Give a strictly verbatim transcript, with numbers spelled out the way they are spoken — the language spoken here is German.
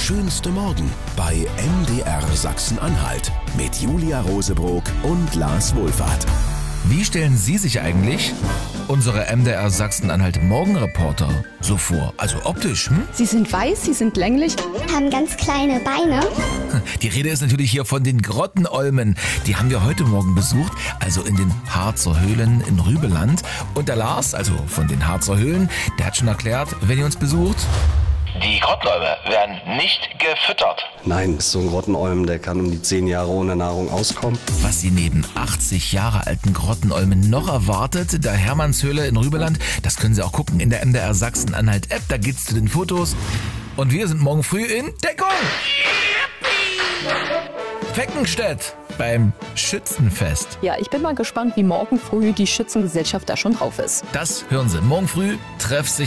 schönste Morgen bei M D R Sachsen-Anhalt mit Julia Rosebrock und Lars Wohlfahrt. Wie stellen Sie sich eigentlich unsere M D R Sachsen-Anhalt Morgenreporter so vor? Also optisch, hm? Sie sind weiß, sie sind länglich. Haben ganz kleine Beine. Die Rede ist natürlich hier von den Grottenolmen. Die haben wir heute Morgen besucht, also in den Harzer Höhlen in Rübeland. Und der Lars, also von den Harzer Höhlen, der hat schon erklärt, wenn ihr uns besucht: Die Grottenolme werden nicht gefüttert. Nein, so ein Grottenolm, der kann um die zehn Jahre ohne Nahrung auskommen. Was sie neben achtzig Jahre alten Grottenolmen noch erwartet, der Hermannshöhle in Rübeland, das können Sie auch gucken in der M D R Sachsen-Anhalt App, da geht's zu den Fotos. Und wir sind morgen früh in Deckung! Feckenstedt beim Schützenfest. Ja, ich bin mal gespannt, wie morgen früh die Schützengesellschaft da schon drauf ist. Das hören Sie morgen früh. Treff sich